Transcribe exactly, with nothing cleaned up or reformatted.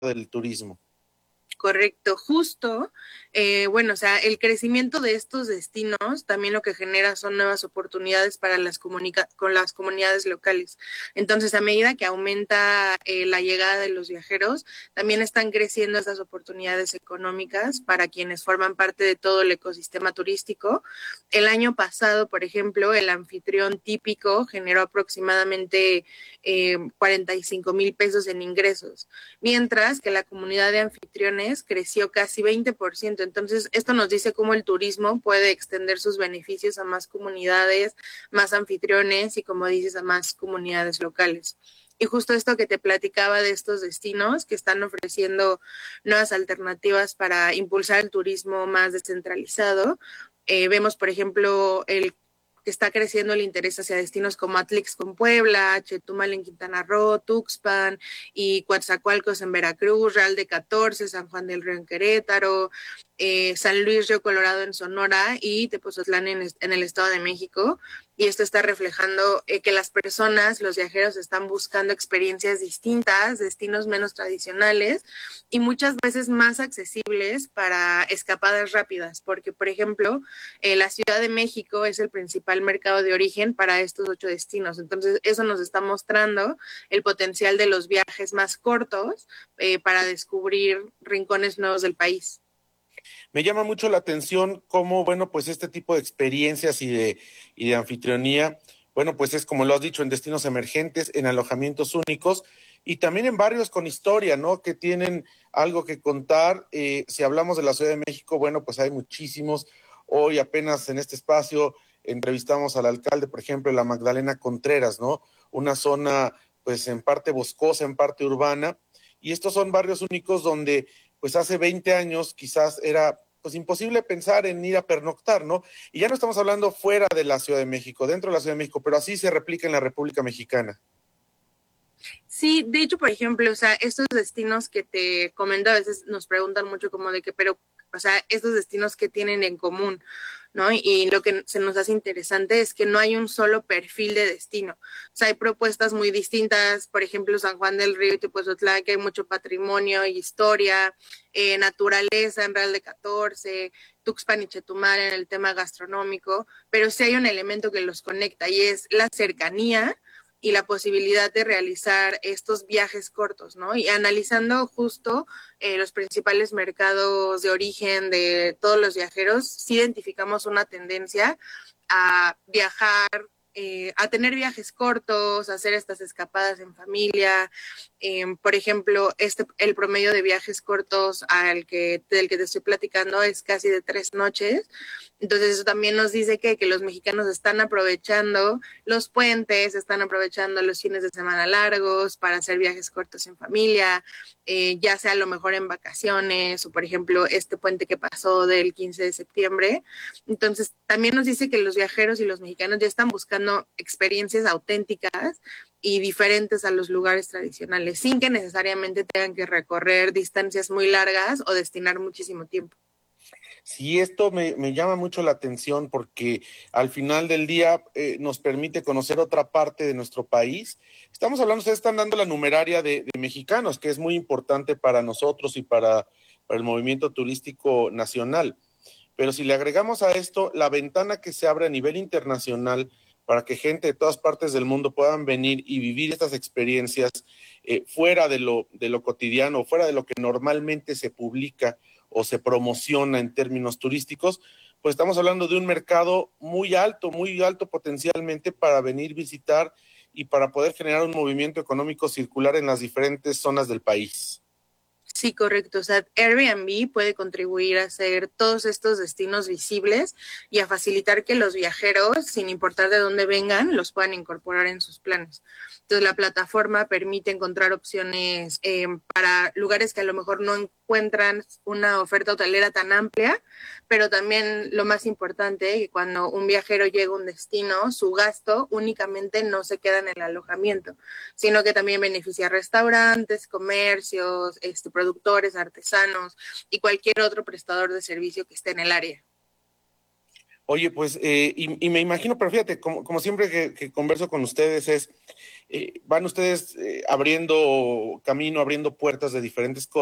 del turismo. Correcto, justo, eh, bueno, o sea, el crecimiento de estos destinos también lo que genera son nuevas oportunidades para las comunica con las comunidades locales. Entonces, a medida que aumenta eh, la llegada de los viajeros, también están creciendo estas oportunidades económicas para quienes forman parte de todo el ecosistema turístico. El año pasado, por ejemplo, el anfitrión típico generó aproximadamente eh, cuarenta y cinco mil pesos en ingresos, mientras que la comunidad de anfitriones creció casi veinte por ciento. Entonces, esto nos dice cómo el turismo puede extender sus beneficios a más comunidades, más anfitriones y, como dices, a más comunidades locales. Y justo esto que te platicaba de estos destinos que están ofreciendo nuevas alternativas para impulsar el turismo más descentralizado. Eh, vemos, por ejemplo, el que está creciendo el interés hacia destinos como Atlixco en Puebla, Chetumal en Quintana Roo, Tuxpan y Coatzacoalcos en Veracruz, Real de catorce, San Juan del Río en Querétaro, eh, San Luis Río Colorado en Sonora y Tepozotlán en, en el Estado de México. Y esto está reflejando eh, que las personas, los viajeros, están buscando experiencias distintas, destinos menos tradicionales y muchas veces más accesibles para escapadas rápidas, porque, por ejemplo, eh, la Ciudad de México es el principal mercado de origen para estos ocho destinos. Entonces, eso nos está mostrando el potencial de los viajes más cortos eh, para descubrir rincones nuevos del país. Me llama mucho la atención cómo, bueno, pues este tipo de experiencias y de, y de anfitrionía, bueno, pues es como lo has dicho, en destinos emergentes, en alojamientos únicos y también en barrios con historia, ¿no? Que tienen algo que contar. Eh, si hablamos de la Ciudad de México, bueno, pues hay muchísimos. Hoy apenas en este espacio entrevistamos al alcalde, por ejemplo, la Magdalena Contreras, ¿no? Una zona, pues en parte boscosa, en parte urbana. Y estos son barrios únicos donde pues hace veinte años quizás era pues imposible pensar en ir a pernoctar, ¿no? Y ya no estamos hablando fuera de la Ciudad de México, dentro de la Ciudad de México, pero así se replica en la República Mexicana. Sí, de hecho, por ejemplo, o sea, estos destinos que te comento, a veces nos preguntan mucho como de que, pero, o sea, estos destinos que tienen en común, ¿no? Y lo que se nos hace interesante es que no hay un solo perfil de destino. O sea, hay propuestas muy distintas, por ejemplo, San Juan del Río y Tepozotlán, que hay mucho patrimonio y historia, eh, naturaleza en Real de catorce, Tuxpan y Chetumal en el tema gastronómico, pero sí hay un elemento que los conecta y es la cercanía y la posibilidad de realizar estos viajes cortos, ¿no? Y analizando justo eh, los principales mercados de origen de todos los viajeros, sí identificamos una tendencia a viajar, eh, a tener viajes cortos, a hacer estas escapadas en familia. Eh, por ejemplo, este, el promedio de viajes cortos al que, del que te estoy platicando es casi de tres noches. Entonces eso también nos dice que, que los mexicanos están aprovechando los puentes, están aprovechando los fines de semana largos para hacer viajes cortos en familia, eh, ya sea a lo mejor en vacaciones o por ejemplo este puente que pasó del quince de septiembre. Entonces también nos dice que los viajeros y los mexicanos ya están buscando experiencias auténticas y diferentes a los lugares tradicionales, sin que necesariamente tengan que recorrer distancias muy largas o destinar muchísimo tiempo. Sí, esto me, me llama mucho la atención porque al final del día eh, nos permite conocer otra parte de nuestro país. Estamos hablando, ustedes están dando la numeraria de, de mexicanos, que es muy importante para nosotros y para, para el movimiento turístico nacional. Pero si le agregamos a esto la ventana que se abre a nivel internacional para que gente de todas partes del mundo puedan venir y vivir estas experiencias eh, fuera de lo, de lo cotidiano, fuera de lo que normalmente se publica o se promociona en términos turísticos, pues estamos hablando de un mercado muy alto, muy alto potencialmente para venir, visitar y para poder generar un movimiento económico circular en las diferentes zonas del país. Sí, correcto. O sea, Airbnb puede contribuir a hacer todos estos destinos visibles y a facilitar que los viajeros, sin importar de dónde vengan, los puedan incorporar en sus planes. Entonces, la plataforma permite encontrar opciones eh, para lugares que a lo mejor no encuentran una oferta hotelera tan amplia, pero también lo más importante, que cuando un viajero llega a un destino, su gasto únicamente no se queda en el alojamiento, sino que también beneficia a restaurantes, comercios, este, productores, artesanos y cualquier otro prestador de servicio que esté en el área. Oye, pues, eh, y, y me imagino, pero fíjate, como, como siempre que, que converso con ustedes es, eh, van ustedes eh, abriendo camino, abriendo puertas de diferentes cosas.